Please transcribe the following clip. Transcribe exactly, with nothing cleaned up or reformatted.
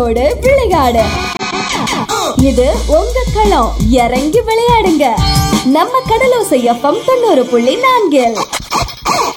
ஓடு விளையாடு, இது உங்க களம். இறங்கி விளையாடுங்க நம்ம கடலோசை எஃப்எம் தொண்ணூறு புள்ளி நான்கில்.